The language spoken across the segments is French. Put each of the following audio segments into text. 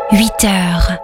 8h.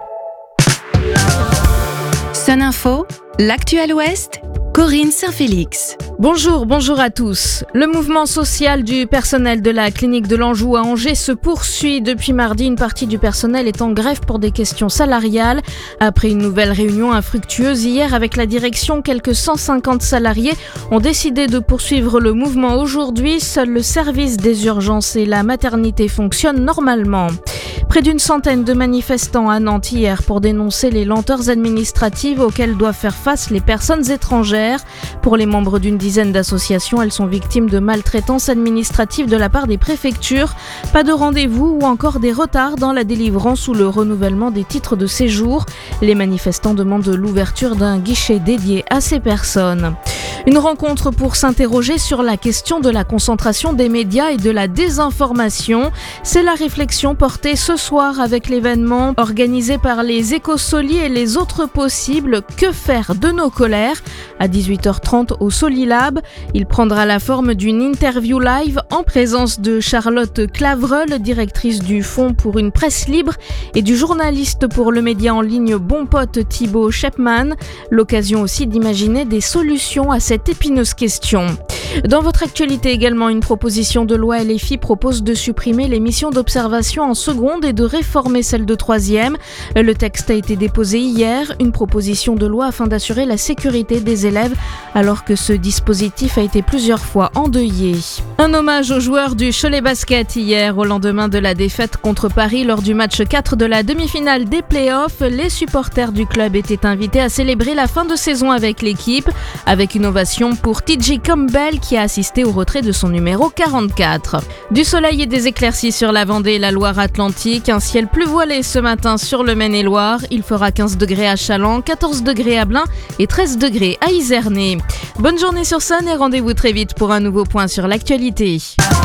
Sun Info, l'actuel Ouest, Corinne Saint-Félix. Bonjour à tous. Le mouvement social du personnel de la clinique de l'Anjou à Angers se poursuit. Depuis mardi, une partie du personnel est en grève pour des questions salariales. Après une nouvelle réunion infructueuse hier avec la direction, quelques 150 salariés ont décidé de poursuivre le mouvement aujourd'hui. Seul le service des urgences et la maternité fonctionnent normalement. Près d'une centaine de manifestants à Nantes hier pour dénoncer les lenteurs administratives auxquelles doivent faire face les personnes étrangères. Pour les membres d'une dizaine d'associations, elles sont victimes de maltraitance administrative de la part des préfectures. Pas de rendez-vous ou encore des retards dans la délivrance ou le renouvellement des titres de séjour. Les manifestants demandent l'ouverture d'un guichet dédié à ces personnes. Une rencontre pour s'interroger sur la question de la concentration des médias et de la désinformation. C'est la réflexion portée ce soir avec l'événement organisé par les Écosoli et les autres possibles. Que faire de nos colères ? À 18h30 au Solilab. Il prendra la forme d'une interview live en présence de Charlotte Clavreul, directrice du Fonds pour une presse libre, et du journaliste pour le média en ligne Bon Pote Thibaut Shepman. L'occasion aussi d'imaginer des solutions à cette épineuse question. Dans votre actualité également, une proposition de loi LFI propose de supprimer les missions d'observation en seconde et de réformer celles de troisième. Le texte a été déposé hier, une proposition de loi afin d'assurer la sécurité des élèves alors que ce dispositif a été plusieurs fois endeuillé. Un hommage aux joueurs du Cholet Basket hier au lendemain de la défaite contre Paris lors du match 4 de la demi-finale des playoffs. Les supporters du club étaient invités à célébrer la fin de saison avec l'équipe, avec une ovation pour TJ Campbell qui a assisté au retrait de son numéro 44. Du soleil et des éclaircies sur la Vendée et la Loire-Atlantique, un ciel plus voilé ce matin sur le Maine-et-Loire. Il fera 15 degrés à Challans, 14 degrés à Blain et 13 degrés à Izernay. Bonne journée sur Sun et rendez-vous très vite pour un nouveau point sur l'actualité.